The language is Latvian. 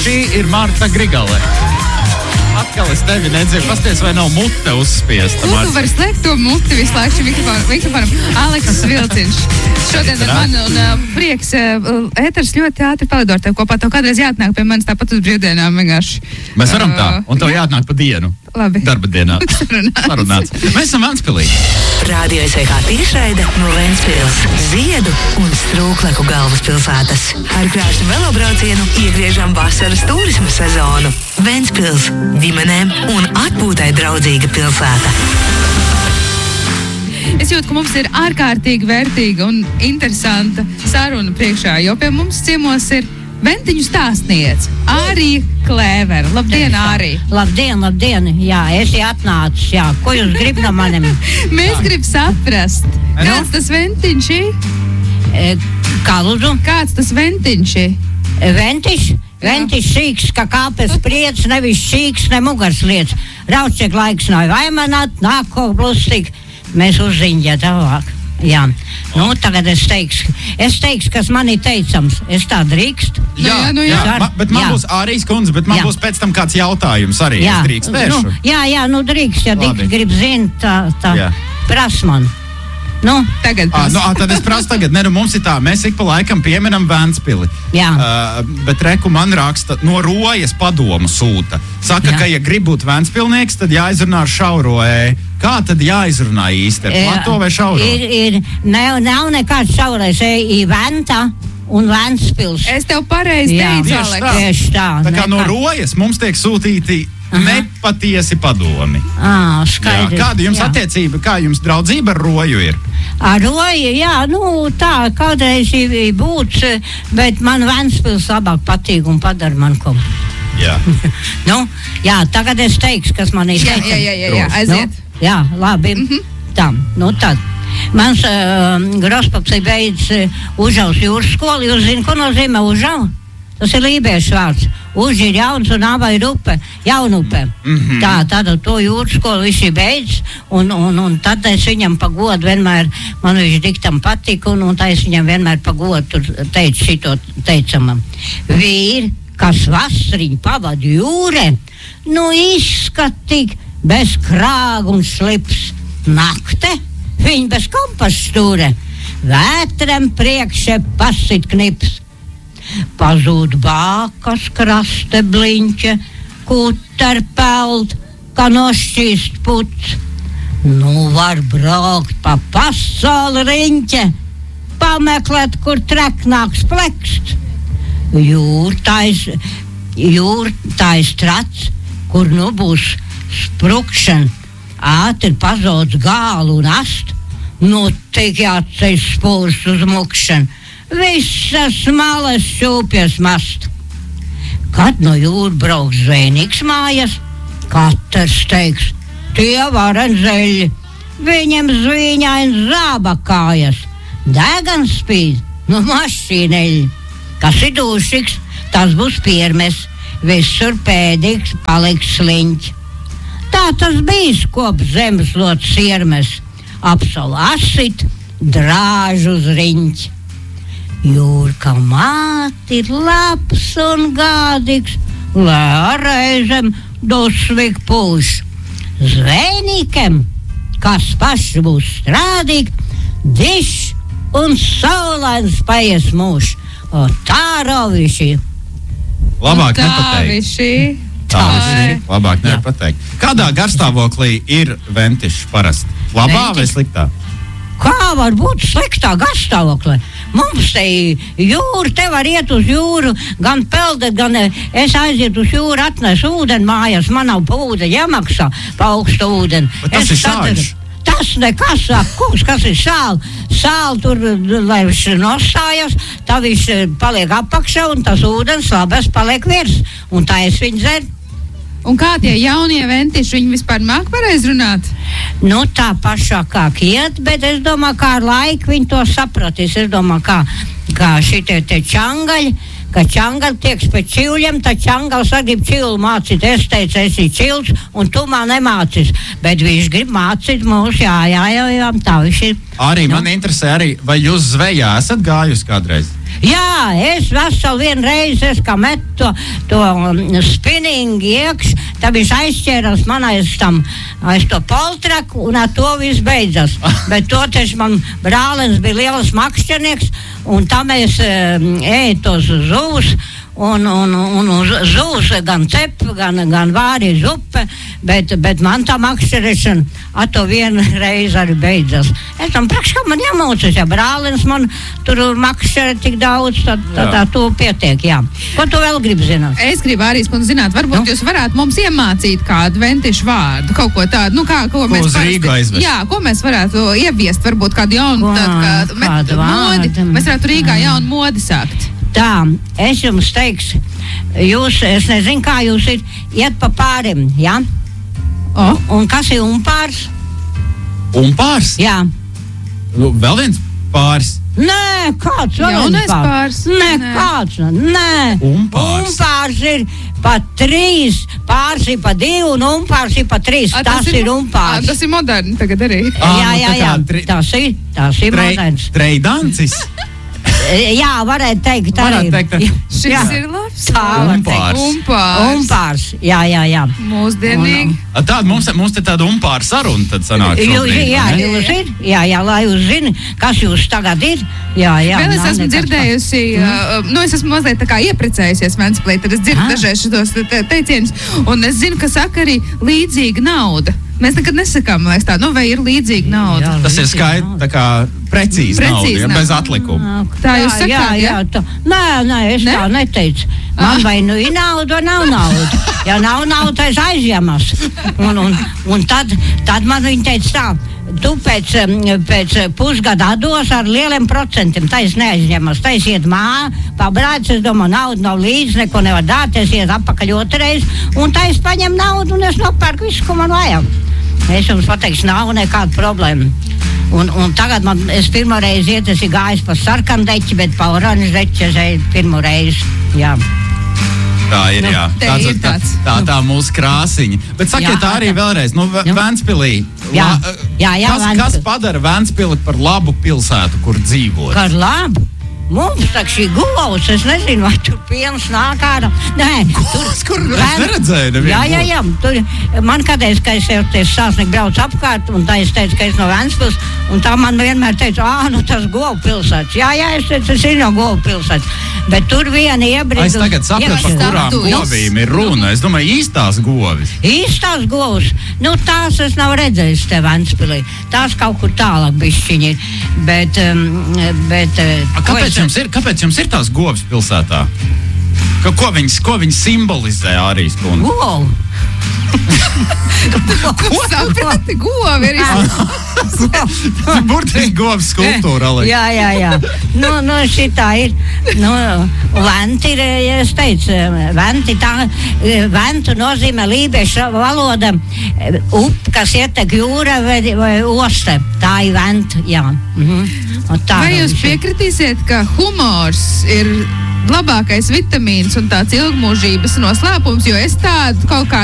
šī ir Marta Grigale. Atkal es tevi nedzirdu, pasties, vai nav mute uzspiesta. Tu vari slēgt to muti visu laiku mikrofonam. Aleksis Vilciņš. Šodien ar mani un prieks ēters ļoti ātri palido ar tev kopā. Tev kādreiz jāatnāk pie manis tāpat uz brīvdienām vienkārši. Mēs varam tā, un tev jāatnāk pa dienu. Labi. Darba dienā. Sarunāts. Mēs esam Ventspilī. Radio SVH tiešraide no Ventspils, Ziedu un Strūklaku galvaspilsētas. Ar krāšņu velobraucienu iegriežam vasaras turisma sezonu. Ventspils, ģimenēm un atpūtai draudzīga pilsēta. Es jūtu, ka mums ir ārkārtīgi vērtīga un interesanta saruna priekšā, jo pie mums ciemos ir Ventiņu stāstniece Ārija Klēvera. Labdien, Ārija! Labdien! Jā, esi atnācis, jā. Ko jūs grib no manim? Mēs gribam saprast, kāds tas Ventiņš ir? Kā lūdzu? Kāds tas Ventiņš ir? Ventiņš šīks, ka kāpēc priec, nevis šīks, ne mugars liec. Rauciek laiks nav vaimanāt, nāko blustīk. Mēs uzziņģē tālāk. Jā. Nu, tagad es teikšu, kas man ir teicams. Es tā drīkst? Jā. Bet man būs Ārijas kundze, bet man būs pēc tam kāds jautājums arī. Jā. Es drīkstēšu. Drīkst, ja Dika grib zint, tā pras man. Tagad tad es prasu tagad. Mums ir tā, mēs ik pa laikam pieminam Ventspili. Jā. Bet reku man raksta, no Rojas padomu sūta. Saka, ka ja grib būt Ventspilnieks, tad jāizrunā ar šauro E. Kā tad jāizrunā īsti? Ar plato vai šauro? Nav nekāds šaurais E, ir Venta un Ventspils. Es tev pareizi teicu, Aleks. Tā kā no Rojas mums tiek sūtīti nepatiesi padomi. Skaidrs. Kāda jums attiecība, kā jums draudzība ar Roju ir? Ar Roju, tā kādreiz ir būts, bet man Ventspils labāk patīk un padara man ko. Jā. Tagad es teikšu, kas man ir teicams. Jā, aiziet. Jā, labi. Tā, tad. Mans grospaps ir beidzis Užavas jūras skolu. Jūs zināt, ko nozīmē Užava? Tas ir lībiešu vārds. Uži ir jauns un ava ir upe, jaunupe. Tātad to jūras skolu viņš ir beidzis, un tad es viņam pa godu vienmēr, man viņš diktam patika, un tā es viņam vienmēr pa godu teicu šito teicamam. Vīri, kas vasariņu pavada jūrē, izskatīgi bez krāgu un slips. Nakte, viņi bez kompas stūre, vētram priekšē pasit knips. Pazūd bākas, kraste bliņķe, kutar peld, kā nošķīst puts. Var braukt pa pasauli riņķe, pameklēt, kur treknāks plekst. Jūrtais trats, kur būs sprukšana, ātri pazūd gālu un ast, tik jāceļ spūrs uz mukšanu. Visas malas šūpjas mast. Kad no jūra brauks zvejnieks mājas, katrs teiks, tie varen zeļi, viņam zvīņain zāba kājas, degan spīd, mašīneļi. Kas ir dūšiks, tas būs pirmes, visur pēdīgs paliks sliņķi. Tā tas bijis kop zemeslots siermes, apsalu asit, drāžu uz riņķi. Jūrka māti ir labs un gādīgs, lai reizem dusvīgi pūš. Zvejnikiem, kas paši būs strādīgi, dišs un saulains paies mūž. Tā roviši. Labāk nepateikt. Labāk nepateikt. Kādā garstāvoklī ir Ventišs parasti? Labā vai sliktā? Kā var būt sliktā garstāvoklī? Mums te jūra, te var iet uz jūru, gan peldēt, gan es aizietu uz jūru, atnesu ūdeni mājās, man nav pa ūdeni jāmaksā, pa augstu ūdeni. Bet tas ir sāļš. Tas nekas, kungs, kas ir sāli. Sāli tur, lai viņš nostājas, tā viņš paliek apakšā un tas ūdens labas paliek virs. Un tā es viņu dzeru. Un kā tie jaunie Ventiši, viņi vispār māk pareizi runāt? Tā pašākāk iet, bet es domāju, kā ar laiku viņi to sapratīs. Es domāju, kā šitie te čangaļi, ka čangaļi tieks pēc čivļiem, tad čangals arī grib čivlu mācīt. Es teicu, esi čivls, un tu man nemācīs. Bet viņš grib mācīt mūs, jā, tā viņš ir. Arī man interesē, vai jūs zvejā esat gājusi kādreiz? Jā, es veselu vienreiz, kā metu to spinningu iekš, tad viņš aizķēras man aiz to poltraku, un ar to viss beidzas. Bet toties man brālens bija liels makšķernieks, un tam es ēju tos zūs, un zūs gan cep, gan vāri zupe, bet man tā makšķerēšana ar to vienu reizi arī beidzas. Es tam praktiski man jāmaucas, ja brālens man tur makšķerē tik daudz, tad to pietiek, jā. Ko tu vēl gribi zināt? Es gribu arī zināt, varbūt jūs varētu mums iemācīt kādu ventišu vārdu, kaut ko tādu, ko mēs uz Rīgu aizvest. Jā, ko mēs varētu ieviest, varbūt kādu jaunu kādu modi. Mēs varētu Rīgā jaunu modi sākt. Tā, es jums teikšu, es nezinu, kā jūs iet pa pārim, jā? Un kas ir umpārs? Umpārs? Jā. Vēl viens pāris? Nē, kāds vēl viens pāris? Nē, kāds, nē. Umpārs ir pa 3, pāris ir pa 2 un umpārs ir pa 3. Tas ir umpārs. Tas ir moderni tagad arī. Jā, tas ir moderns. Treidancis? Jā, varētu teikt arī. Šis ir labs. Umpārs. Jā. Mūsdienīgi. Tāda mums te tāda umpāra saruna tad sanāk šobrīd. Jūs ir? Jā, lai jūs zini, kas jūs tagad ir. Jā. Vēl es esmu dzirdējusi, es esmu mazliet tā kā ieprecējusies Ventspilī, tad es dzirdu dažreiz šitos teicienus, un es zinu, ka saka arī līdzīga nauda. Mēs nekad nesakām, vai ir līdzīga nauda. Tas ir skaidrs, tā kā precīzi nauda, bez atlikuma. Tā jūs sakāt, jā? Nē, es tā neteicu. Man vai nu ir nauda, vai nav nauda. Ja nav nauda, es aizņemas. Un tad man viņa teica tā, tu pēc pusgada dos ar lieliem procentiem, tā es neaizņemas. Tā es iet pabrāc, es domāju, nauda nav līdz, neko nevar dāt, es iet apakaļ otrais, un tā es paņem naudu, un es nopērku visu, ko man vajag. Es jums pateikšu, nav nekāda problēma. Un tagad es pirmo reizi es gājis pa sarkanu deķi, bet pa oranžu deķi es eju pirmo reizi, jā. Tā ir, jā. Tā mūsu krāsiņa. Bet sakiet arī vēlreiz, Ventspilī. Kas padara Ventspili par labu pilsētu, kur dzīvot? Par labu? Mums tak šī govs, es nezinu, vai tur piens nāk ārā. Nē, kur es neredzēju nevienu. Jā, tur, man kādreiz, ka es sāsnieki brauc apkārt, un tā es teicu, ka es no Ventspils, un tā man vienmēr teica, tas govu pilsēts. Jā, es teicu, tas ir no govu pilsēts. Bet tur viena iebrīd. Es tagad sapratu, par kurām govīm ir runa. Es domāju, īstās govis. Īstās govs? Tās es nav redzējis te Ventspilī. Tās kaut kur tālāk bišķiņi ir. Bet Kāpēc jums ir tās govs pilsētā? Ko viņas simbolizē arī skundze? Govu. Ko saprati? Govi ir burtiski govs skulptūra, Alek. Jā. Šitā ir. Venti ir, es teicu, ventu nozīmē lībiešu valoda kas ietek jūra vai oste. Tā ir venta, jā. Vai jūs piekritīsiet, ka humors ir labākais vitamīns un tāds ilgmūžības noslēpums, jo es tādu kaut kā